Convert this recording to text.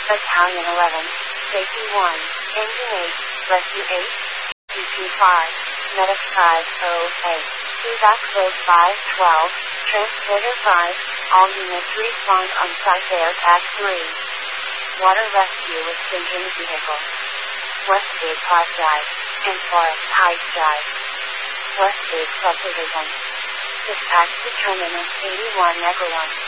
Battalion 11, Safety 1, Engine 8, Rescue 8, CP 5, Medic 508, Evac Code 512, Transporter 5, all units respond on site Air Attack 3. Water rescue with sinking vehicle. Westgate Park Drive, and Forest Heights Drive. Westgate Subdivision. Dispatch to Terminus 81 Echo 1.